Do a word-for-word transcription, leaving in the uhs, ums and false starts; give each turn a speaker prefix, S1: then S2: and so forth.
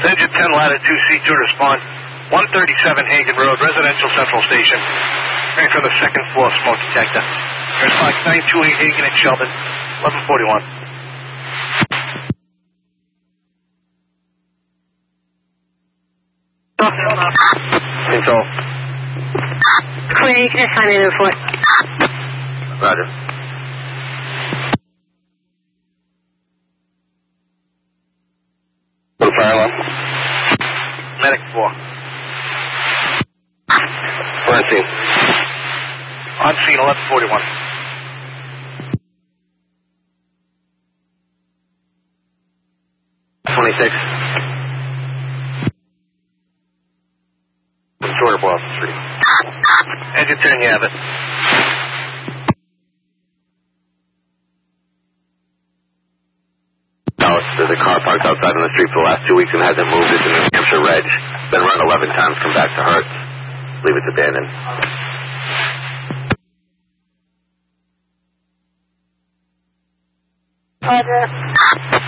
S1: Engine ten, ladder two C two, respond. one thirty-seven Hagen Road, residential central station. Ready for the second floor smoke detector. Here's Fox nine two eight Hagen and Sheldon, eleven forty-one.
S2: Control.
S3: Craig, S nine eight four.
S2: Roger. Fire alarm.
S1: Medic four.
S2: We're on scene.
S1: On scene, eleven forty-one.
S2: twenty-six. Shorter ball off the street.
S1: Engine ten, you have it.
S2: No, there's a car parked outside on the street for the last two weeks and hasn't moved. It's in New Hampshire Reg. Been run eleven times, come back to Hertz. Leave it's abandoned.
S3: Roger.